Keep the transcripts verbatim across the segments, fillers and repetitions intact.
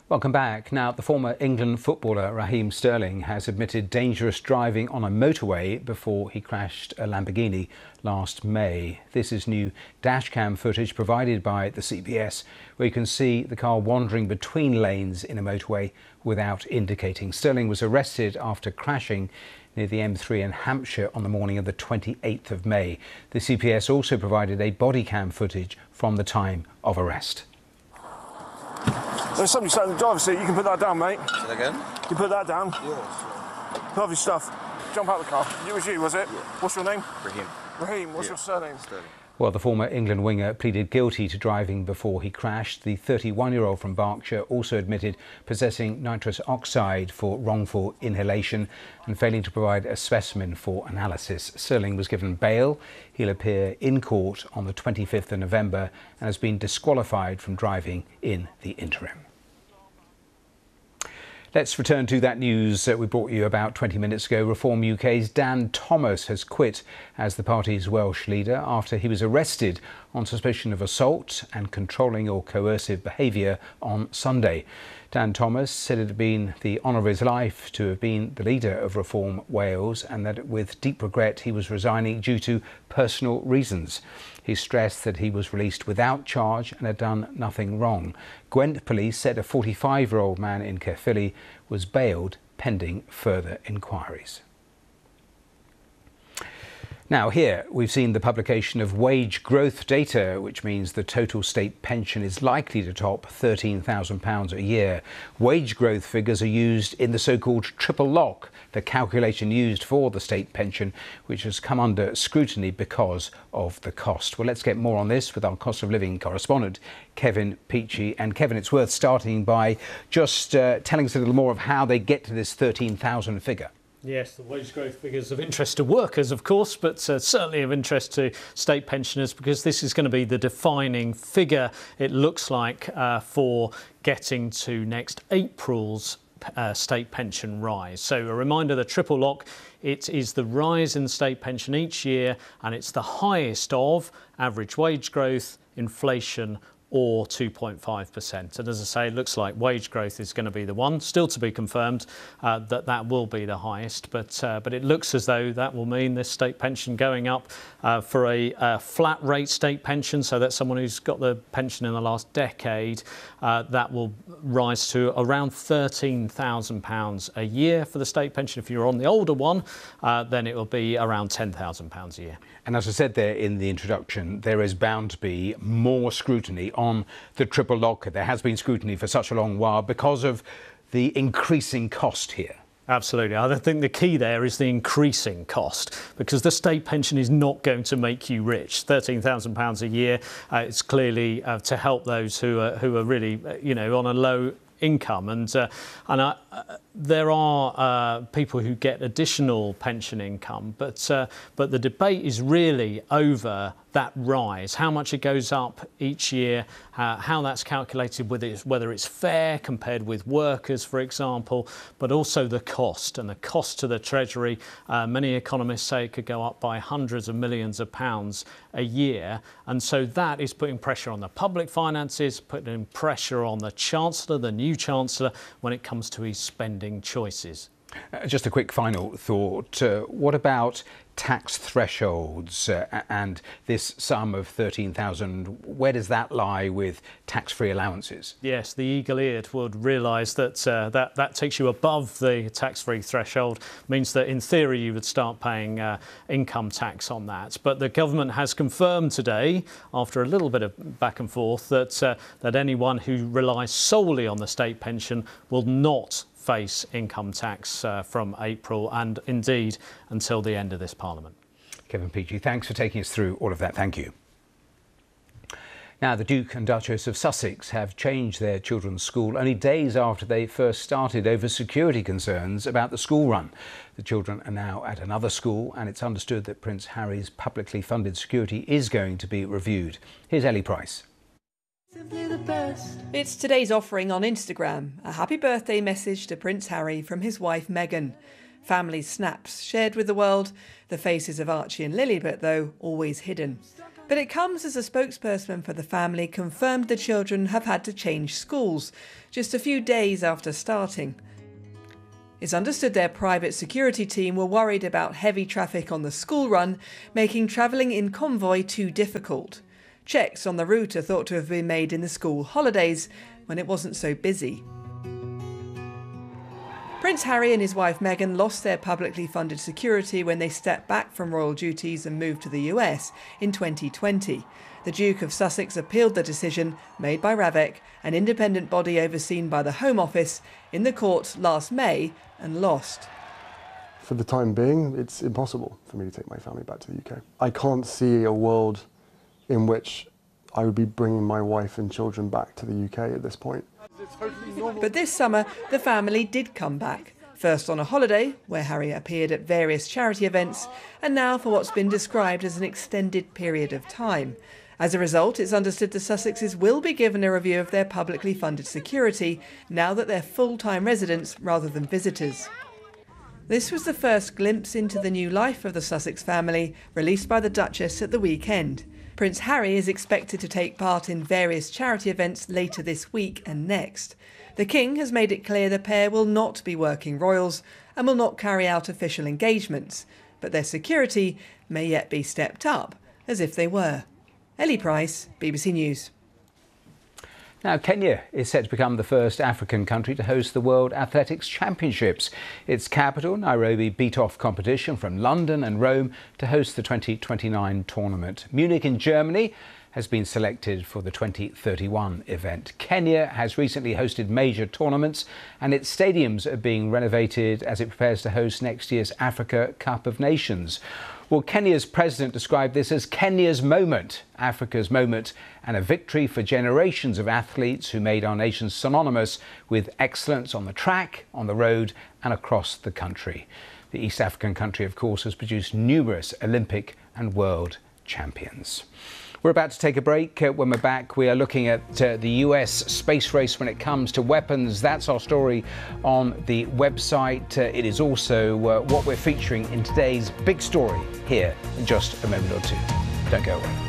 Welcome back. Now, the former England footballer Raheem Sterling has admitted dangerous driving on a motorway before he crashed a Lamborghini last May. This is new dashcam footage provided by the C B S, where you can see the car wandering between lanes in a motorway without indicating. Sterling was arrested after crashing near the M three in Hampshire on the morning of the twenty-eighth of May. The C B S also provided a body cam footage from the time of arrest. There's somebody sat in the driver's seat. You can put that down, mate. Say that again? You can put that down. Yeah, sure. Put off your stuff. Jump out of the car. It was you, was it? Yeah. What's your name? Raheem. Raheem, what's Yeah. your surname? Sterling. Well, the former England winger pleaded guilty to driving before he crashed. The thirty-one-year-old from Berkshire also admitted possessing nitrous oxide for wrongful inhalation and failing to provide a specimen for analysis. Sterling was given bail. He'll appear in court on the twenty-fifth of November and has been disqualified from driving in the interim. Let's return to that news that we brought you about twenty minutes ago. Reform U K's Dan Thomas has quit as the party's Welsh leader after he was arrested on suspicion of assault and controlling or coercive behaviour on Sunday. Dan Thomas said it had been the honour of his life to have been the leader of Reform Wales and that with deep regret he was resigning due to personal reasons. He stressed that he was released without charge and had done nothing wrong. Gwent police said a forty-five-year-old man in Caerphilly was bailed pending further inquiries. Now here we've seen the publication of wage growth data, which means the total state pension is likely to top thirteen thousand pounds a year. Wage growth figures are used in the so-called triple lock, the calculation used for the state pension, which has come under scrutiny because of the cost. Well, let's get more on this with our cost of living correspondent, Kevin Peachey. And Kevin, it's worth starting by just uh, telling us a little more of how they get to this thirteen thousand figure. Yes, the wage growth figures of interest to workers, of course, but uh, certainly of interest to state pensioners because this is going to be the defining figure, it looks like, uh, for getting to next April's uh, state pension rise. So a reminder, the triple lock, it is the rise in the state pension each year and it's the highest of average wage growth, inflation or two point five percent. And as I say, it looks like wage growth is going to be the one, still to be confirmed, uh, that that will be the highest. But uh, but it looks as though that will mean this state pension going up uh, for a, a flat rate state pension. So that's someone who's got the pension in the last decade. Uh, that will rise to around thirteen thousand pounds a year for the state pension. If you're on the older one, uh, then it will be around ten thousand pounds a year. And as I said there in the introduction, there is bound to be more scrutiny on the triple lock. There has been scrutiny for such a long while because of the increasing cost here. Absolutely. I think the key there is the increasing cost because the state pension is not going to make you rich. thirteen thousand pounds a year, uh, it's clearly uh, to help those who are, who are really, you know, on a low income. And uh, and uh, there are uh, people who get additional pension income, but uh, but the debate is really over that rise, how much it goes up each year, uh, how that's calculated, whether it's, whether it's fair compared with workers, for example, but also the cost and the cost to the Treasury. Uh, many economists say it could go up by hundreds of millions of pounds a year. And so that is putting pressure on the public finances, putting pressure on the Chancellor, the new Chancellor, when it comes to his spending choices. Uh, just a quick final thought. Uh, what about tax thresholds uh, and this sum of thirteen thousand? Where does that lie with tax-free allowances? Yes, the eagle-eared would realise that, uh, that that takes you above the tax-free threshold, means that in theory you would start paying uh, income tax on that. But the government has confirmed today, after a little bit of back and forth, that uh, that anyone who relies solely on the state pension will not face income tax uh, from April and indeed until the end of this Parliament. Kevin Peachey, thanks for taking us through all of that. Thank you. Now, the Duke and Duchess of Sussex have changed their children's school only days after they first started over security concerns about the school run. The children are now at another school and it's understood that Prince Harry's publicly funded security is going to be reviewed. Here's Ellie Price. It's today's offering on Instagram, a happy birthday message to Prince Harry from his wife Meghan. Family snaps shared with the world, the faces of Archie and Lilibet, though, always hidden. But it comes as a spokesperson for the family confirmed the children have had to change schools just a few days after starting. It's understood their private security team were worried about heavy traffic on the school run, making travelling in convoy too difficult. Checks on the route are thought to have been made in the school holidays when it wasn't so busy. Prince Harry and his wife Meghan lost their publicly funded security when they stepped back from royal duties and moved to the U S in twenty twenty. The Duke of Sussex appealed the decision made by RAVEC, an independent body overseen by the Home Office, in the court last May and lost. For the time being, it's impossible for me to take my family back to the U K. I can't see a world in which I would be bringing my wife and children back to the U K at this point. But this summer, the family did come back. First on a holiday, where Harry appeared at various charity events, and now for what's been described as an extended period of time. As a result, it's understood the Sussexes will be given a review of their publicly funded security, now that they're full-time residents rather than visitors. This was the first glimpse into the new life of the Sussex family, released by the Duchess at the weekend. Prince Harry is expected to take part in various charity events later this week and next. The King has made it clear the pair will not be working royals and will not carry out official engagements, but their security may yet be stepped up, as if they were. Ellie Price, B B C News. Now, Kenya is set to become the first African country to host the World Athletics Championships. Its capital, Nairobi, beat off competition from London and Rome to host the twenty twenty-nine tournament. Munich in Germany has been selected for the twenty thirty-one event. Kenya has recently hosted major tournaments and its stadiums are being renovated as it prepares to host next year's Africa Cup of Nations. Well, Kenya's president described this as Kenya's moment, Africa's moment, and a victory for generations of athletes who made our nation synonymous with excellence on the track, on the road and across the country. The East African country, of course, has produced numerous Olympic and world champions. We're about to take a break. Uh, when we're back, we are looking at uh, the U S space race when it comes to weapons. That's our story on the website. Uh, it is also uh, what we're featuring in today's big story here in just a moment or two. Don't go away.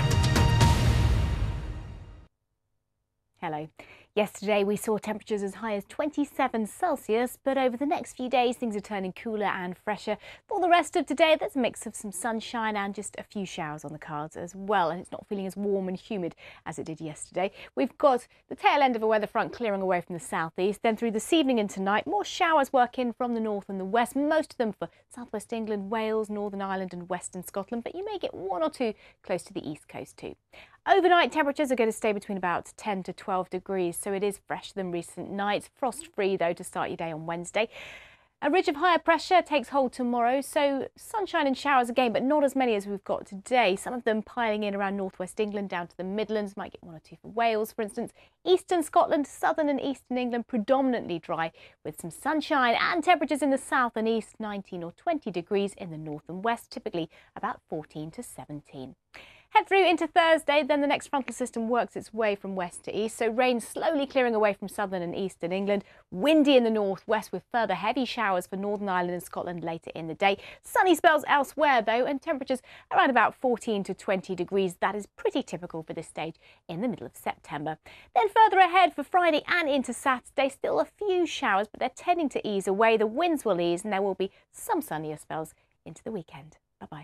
Hello. Yesterday we saw temperatures as high as twenty-seven Celsius, but over the next few days things are turning cooler and fresher. For the rest of today, there's a mix of some sunshine and just a few showers on the cards as well, and it's not feeling as warm and humid as it did yesterday. We've got the tail end of a weather front clearing away from the southeast, then through this evening and tonight, more showers work in from the north and the west, most of them for southwest England, Wales, Northern Ireland and western Scotland, but you may get one or two close to the east coast too. Overnight temperatures are going to stay between about ten to twelve degrees, so it is fresher than recent nights. Frost-free though to start your day on Wednesday. A ridge of higher pressure takes hold tomorrow, so sunshine and showers again, but not as many as we've got today. Some of them piling in around northwest England down to the Midlands. Might get one or two for Wales, for instance. Eastern Scotland, southern and eastern England predominantly dry with some sunshine, and temperatures in the south and east nineteen or twenty degrees, in the north and west typically about fourteen to seventeen. Head through into Thursday, then the next frontal system works its way from west to east, so rain slowly clearing away from southern and eastern England. Windy in the northwest with further heavy showers for Northern Ireland and Scotland later in the day. Sunny spells elsewhere though, and temperatures around about fourteen to twenty degrees. That is pretty typical for this stage in the middle of September. Then further ahead for Friday and into Saturday, still a few showers, but they're tending to ease away. The winds will ease and there will be some sunnier spells into the weekend. Bye-bye.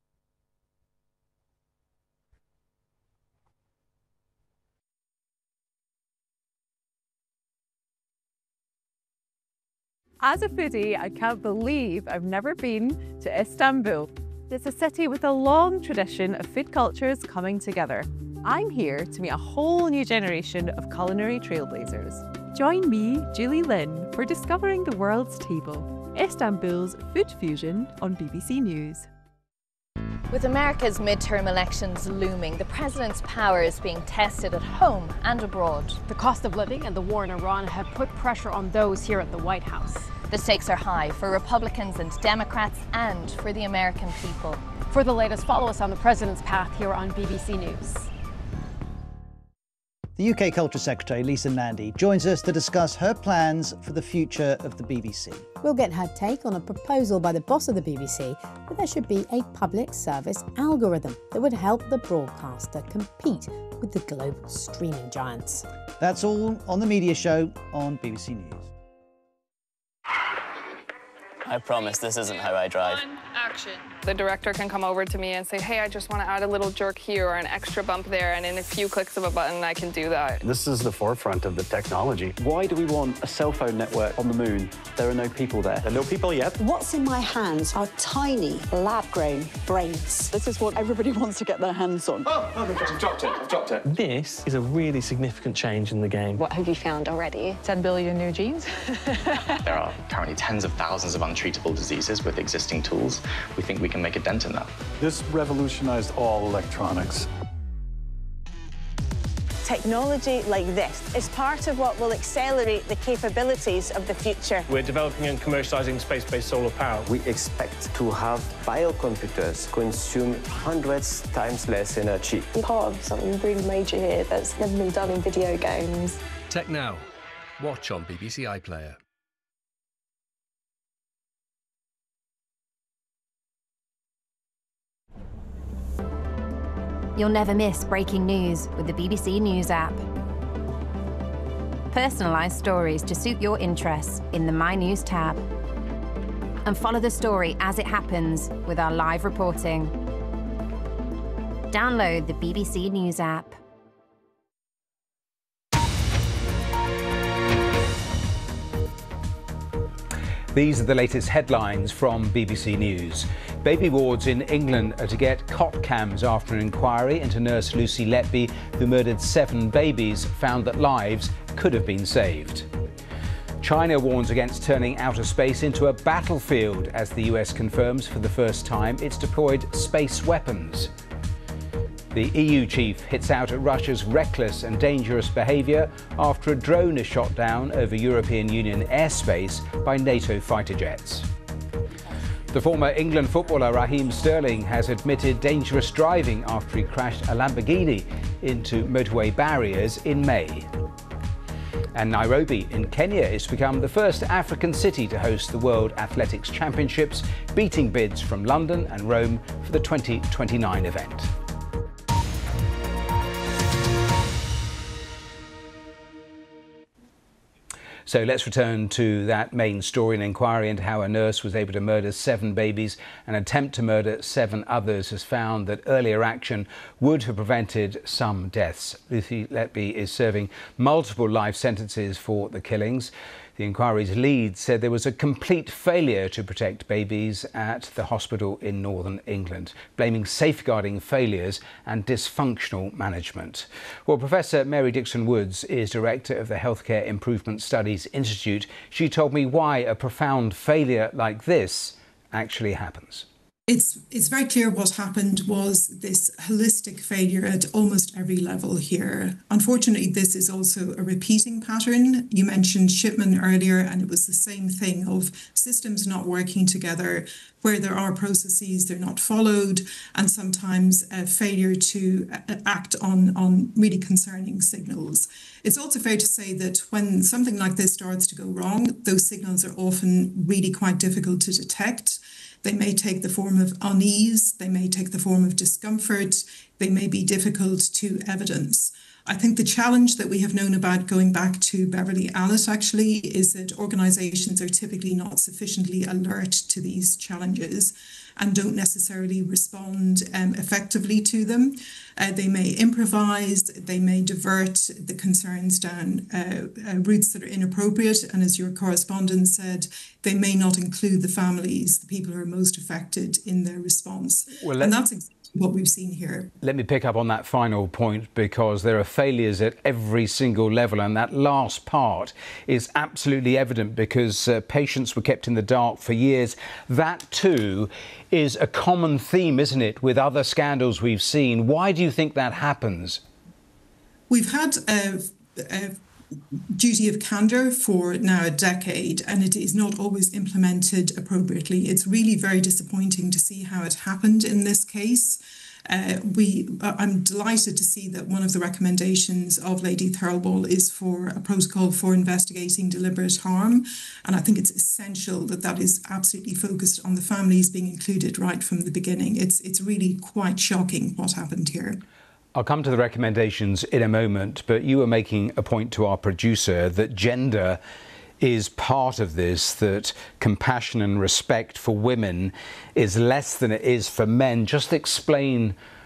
As a foodie, I can't believe I've never been to Istanbul. It's a city with a long tradition of food cultures coming together. I'm here to meet a whole new generation of culinary trailblazers. Join me, Julie Lynn, for Discovering the World's Table, Istanbul's food fusion on B B C News. With America's midterm elections looming, the president's power is being tested at home and abroad. The cost of living and the war in Iran have put pressure on those here at the White House. The stakes are high for Republicans and Democrats and for the American people. For the latest, follow us on the president's path here on B B C News. The U K Culture Secretary, Lisa Nandy, joins us to discuss her plans for the future of the B B C. We'll get her take on a proposal by the boss of the B B C that there should be a public service algorithm that would help the broadcaster compete with the global streaming giants. That's all on The Media Show on B B C News. I promise this isn't how I drive. One, action. The director can come over to me and say, hey, I just want to add a little jerk here or an extra bump there, and in a few clicks of a button, I can do that. This is the forefront of the technology. Why do we want a cell phone network on the moon? There are no people there. There are no people yet. What's in my hands are tiny, lab-grown brains. This is what everybody wants to get their hands on. Oh, oh I've dropped it, I've dropped it. This is a really significant change in the game. What have you found already? ten billion new genes. There are currently tens of thousands of untreatable diseases with existing tools. We think we can make a dent in that. This revolutionized all electronics. Technology like this is part of what will accelerate the capabilities of the future. We're developing and commercializing space-based solar power. We expect to have biocomputers consume hundreds times less energy. I'm part of something really major here that's never been done in video games. Tech Now. Watch on B B C iPlayer. You'll never miss breaking news with the B B C News app. Personalised stories to suit your interests in the My News tab. And follow the story as it happens with our live reporting. Download the B B C News app. These are the latest headlines from B B C News. Baby wards in England are to get cot cams after an inquiry into nurse Lucy Letby, who murdered seven babies, found that lives could have been saved. China warns against turning outer space into a battlefield as the U S confirms for the first time it's deployed space weapons. The E U chief hits out at Russia's reckless and dangerous behaviour after a drone is shot down over European Union airspace by NATO fighter jets. The former England footballer Raheem Sterling has admitted dangerous driving after he crashed a Lamborghini into motorway barriers in May. And Nairobi in Kenya is to become the first African city to host the World Athletics Championships, beating bids from London and Rome for the twenty twenty-nine event. So let's return to that main story, an inquiry into how a nurse was able to murder seven babies and attempt to murder seven others has found that earlier action would have prevented some deaths. Lucy Letby is serving multiple life sentences for the killings. The inquiry's lead said there was a complete failure to protect babies at the hospital in northern England, blaming safeguarding failures and dysfunctional management. Well, Professor Mary Dixon-Woods is director of the Healthcare Improvement Studies Institute. She told me why a profound failure like this actually happens. It's, it's very clear what happened was this holistic failure at almost every level here. Unfortunately, this is also a repeating pattern. You mentioned Shipman earlier, and it was the same thing of systems not working together, where there are processes, they're not followed, and sometimes a failure to act on, on really concerning signals. It's also fair to say that when something like this starts to go wrong, those signals are often really quite difficult to detect. They may take the form of unease, they may take the form of discomfort, they may be difficult to evidence. I think the challenge that we have known about going back to Beverly Allitt actually is that organisations are typically not sufficiently alert to these challenges and don't necessarily respond um, effectively to them. Uh, they may improvise, they may divert the concerns down uh, uh, routes that are inappropriate, and as your correspondent said, they may not include the families, the people who are most affected in their response. Well, and that's exactly what we've seen here. Let me pick up on that final point, because there are failures at every single level, and that last part is absolutely evident because uh, patients were kept in the dark for years. That too is a common theme, isn't it, with other scandals we've seen? Why do you think that happens? We've had a, a duty of candour for now a decade, and it is not always implemented appropriately. It's really very disappointing to see how it happened in this case. Uh, we, I'm delighted to see that one of the recommendations of Lady Thirlwall is for a protocol for investigating deliberate harm. And I think it's essential that that is absolutely focused on the families being included right from the beginning. It's, it's really quite shocking what happened here. I'll come to the recommendations in a moment, but you were making a point to our producer that gender is part of this, that compassion and respect for women is less than it is for men. Just explain